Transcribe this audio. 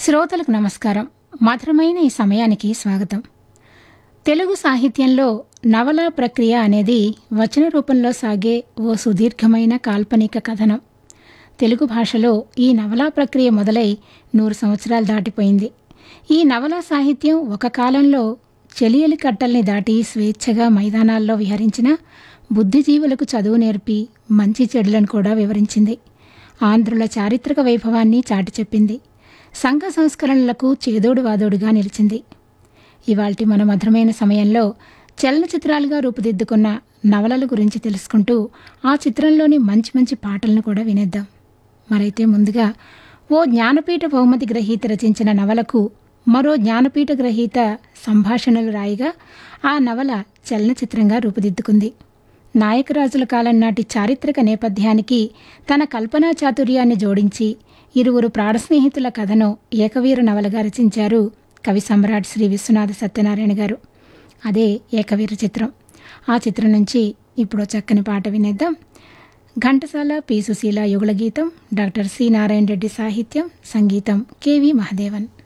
శ్రోతలకు నమస్కారం. మధురమైన ఈ సమయానికి స్వాగతం. తెలుగు సాహిత్యంలో నవలా ప్రక్రియ అనేది వచన రూపంలో సాగే ఓ సుదీర్ఘమైన కాల్పనిక కథనం. తెలుగు భాషలో ఈ నవలా ప్రక్రియ మొదలై 100 సంవత్సరాలు దాటిపోయింది. ఈ నవలా సాహిత్యం ఒక కాలంలో చెలియలి కట్టల్ని దాటి స్వేచ్ఛగా మైదానాల్లో విహరించిన బుద్ధిజీవులకు చదువు నేర్పి మంచి చెడులను కూడా వివరించింది. ఆంధ్రుల చారిత్రక వైభవాన్ని చాటి చెప్పింది. సంఘ సంస్కరణలకు చేదోడు వాదోడుగా నిలిచింది. ఇవాల్టి మన మధురమైన సమయంలో చలనచిత్రాలుగా రూపుదిద్దుకున్న నవలల గురించి తెలుసుకుంటూ ఆ చిత్రంలోని మంచి మంచి పాటలను కూడా వినేద్దాం. మరైతే ముందుగా ఓ జ్ఞానపీఠ బహుమతి గ్రహీత రచించిన నవలకు మరో జ్ఞానపీఠ గ్రహీత సంభాషణలు రాయిగా ఆ నవల చలనచిత్రంగా రూపుదిద్దుకుంది. నాయకరాజుల కాలం నాటి చారిత్రక నేపథ్యానికి తన కల్పనా చాతుర్యాన్ని జోడించి ఇరువురు ప్రాణస్నేహితుల కథను ఏకవీర నవలగా రచించారు కవి సమ్రాట్ శ్రీ విశ్వనాథ సత్యనారాయణ గారు. అదే ఏకవీర చిత్రం. ఆ చిత్రం నుంచి ఇప్పుడు చక్కని పాట వినేద్దాం. ఘంటసాల పి. సుశీల యుగళ గీతం, డాక్టర్ సి. నారాయణ రెడ్డి సాహిత్యం, సంగీతం కెవి మహదేవన్.